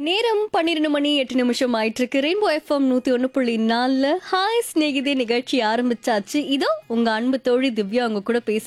நேரம் 12 மணி 8 நிமிஷம் ஆயிட்டு இருக்கு. ரெயின்போ எஃப்எம் 101.4 ஹாய் சிநேகிதே நிகழ்ச்சி ஆரம்பிச்சாச்சு. இதோ உங்க அன்பு தோழி திவ்யா உங்க கூட பேச